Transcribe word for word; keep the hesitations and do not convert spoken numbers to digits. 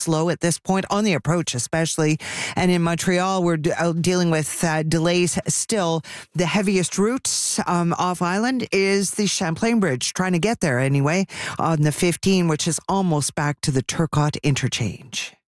slow at this point, on the approach especially. And in Montreal, we're d- uh, dealing with uh, delays still. The heaviest route um, off island is the Champlain Bridge, trying to get there anyway, on the fifteen, which is almost back to the Turcotte interchange.